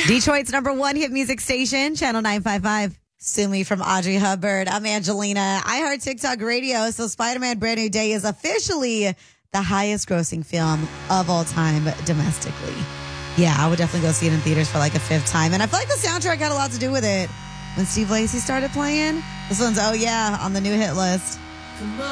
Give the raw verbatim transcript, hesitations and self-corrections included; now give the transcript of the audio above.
Detroit's number one hit music station, Channel nine five five. Sue Me from Audrey Hubbard. I'm Angelina. I heard TikTok radio, so Spider-Man Brand New Day is officially the highest grossing film of all time domestically. Yeah, I would definitely go see it in theaters for like a fifth time. And I feel like the soundtrack had a lot to do with it. When Steve Lacy started playing, this one's, oh yeah, on the new hit list.